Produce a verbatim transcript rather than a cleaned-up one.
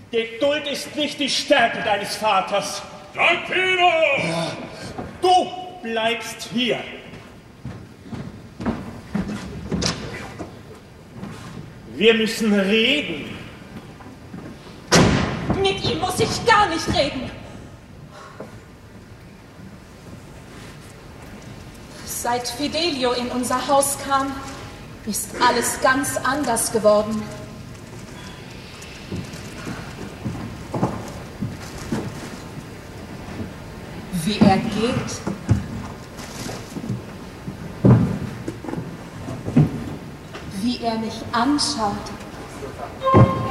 Geduld ist nicht die Stärke deines Vaters. Dampino! Du bleibst hier. Wir müssen reden. Mit ihm muss ich gar nicht reden. Seit Fidelio in unser Haus kam, ist alles ganz anders geworden. Wie er geht, wie er mich anschaut.